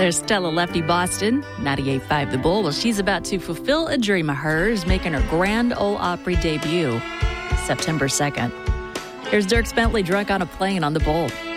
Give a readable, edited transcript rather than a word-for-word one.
There's Stella Lefty Boston, 98.5 The Bull. Well, she's about to fulfill a dream of hers, making her Grand Ole Opry debut September 2nd. Here's Dierks Bentley, Drunk on a Plane on The Bull.